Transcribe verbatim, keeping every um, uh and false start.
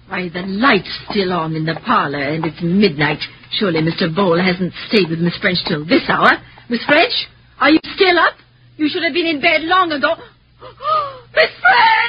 Why, the light's still on in the parlour, and it's midnight. Surely Mister Bole hasn't stayed with Miss French till this hour. Miss French, are you still up? You should have been in bed long ago. Miss French!